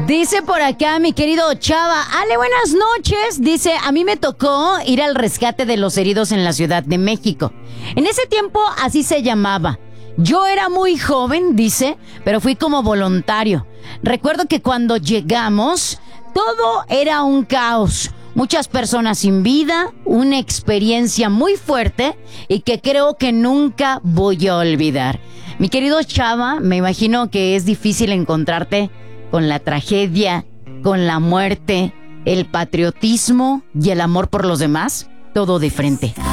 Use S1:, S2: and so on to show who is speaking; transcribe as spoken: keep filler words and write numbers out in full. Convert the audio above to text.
S1: Dice por acá mi querido Chava, Ale, buenas noches. Dice, a mí me tocó ir al rescate de los heridos en la Ciudad de México. En ese tiempo así se llamaba. Yo era muy joven, dice, pero fui como voluntario. Recuerdo que cuando llegamos, todo era un caos. Muchas personas sin vida, una experiencia muy fuerte y que creo que nunca voy a olvidar. Mi querido Chava, me imagino que es difícil encontrarte con la tragedia, con la muerte, el patriotismo y el amor por los demás, todo de frente.